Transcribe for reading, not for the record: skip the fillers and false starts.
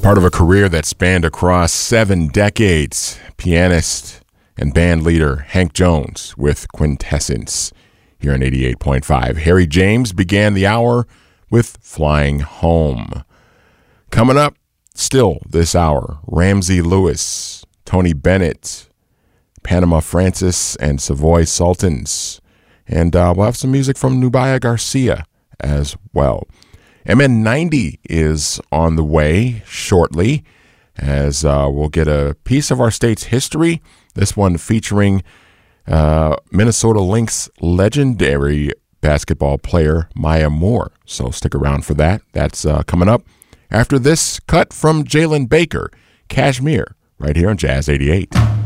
Part of a career that spanned across 7 decades, pianist and band leader Hank Jones with Quintessence here on 88.5. Harry James began the hour with Flying Home. Coming up still this hour, Ramsey Lewis, Tony Bennett, Panama Francis, and Savoy Sultans. And we'll have some music from Nubia Garcia as well. MN90 is on the way shortly as we'll get a piece of our state's history, this one featuring Minnesota Lynx legendary basketball player Maya Moore. So stick around for that. That's coming up after this cut from Jalen Baker, Kashmir, right here on Jazz 88.